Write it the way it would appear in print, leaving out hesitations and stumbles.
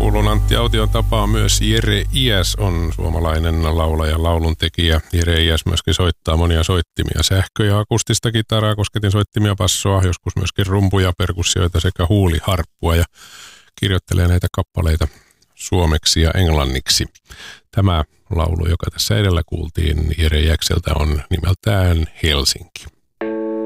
kuulun Antti Aution tapaan myös Jere Iäs on suomalainen laulaja, lauluntekijä. Jere Iäs myöskin soittaa monia soittimia, sähkö- ja akustista kitaraa, kosketinsoittimia, bassoa, joskus myöskin rumpuja, perkussioita sekä huuliharppua ja kirjoittelee näitä kappaleita suomeksi ja englanniksi. Tämä laulu, joka tässä edellä kuultiin Jere Iäkseltä, on nimeltään Helsinki.